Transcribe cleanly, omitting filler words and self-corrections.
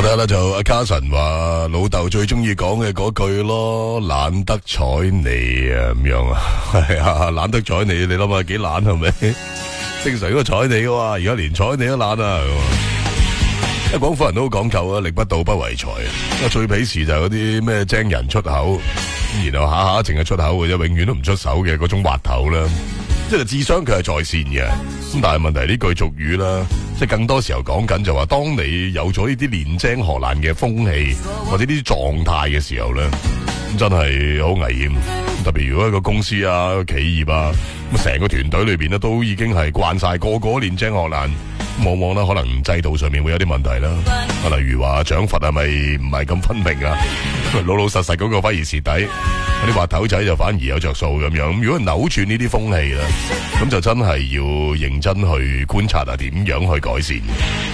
得啦，就阿卡神話老豆最中意講嘅嗰句咯，懶得睬你啊咁樣啊，係啊，懶得睬你，你諗下幾懶係咪？正常應該睬你嘅話，而家連睬你都懶啊！因為廣府人都好講究啊，力不到不為財啊。最鄙視就係嗰啲咩精人出口，然後下下淨係出口嘅啫，永遠都唔出手嘅嗰種滑頭啦。即係智商佢係在線嘅，咁但係問題呢句俗語啦，即係更多時候講緊就話，當你有咗呢啲練精學懶嘅風氣或者呢啲狀態嘅時候咧，咁真係好危險。特別如果一個公司啊、一個企業啊，咁成個團隊裏邊咧都已經係慣晒個個練精學懶，往往咧可能制度上面會有啲問題啦。例如話獎罰係咪唔係咁分明啊？老老實實嗰個反而蝕底，嗰啲滑頭仔就反而有着數咁樣。咁如果扭轉呢啲風氣啦，咁就真係要認真去觀察啊，點樣去改善。